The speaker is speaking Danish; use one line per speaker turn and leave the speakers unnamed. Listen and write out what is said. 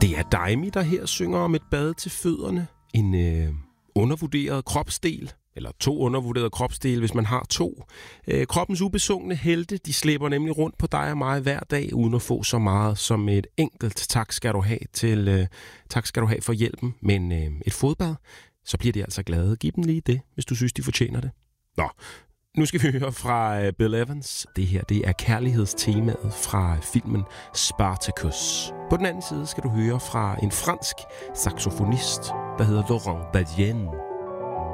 Det er Daimi, der her synger om et bad til fødderne. En undervurderet kropsdel, eller 2 undervurderede kropsdele, hvis man har 2. Kroppens ubesungne helte, de slipper nemlig rundt på dig og mig hver dag, uden at få så meget som et enkelt tak skal du have for hjælpen. Men et fodbad, så bliver de altså glade. Giv dem lige det, hvis du synes, de fortjener det. Nå, nu skal vi høre fra Bill Evans. Det her, det er kærlighedstemaet fra filmen Spartacus. På den anden side skal du høre fra en fransk saxofonist, der hedder Laurent Badiane.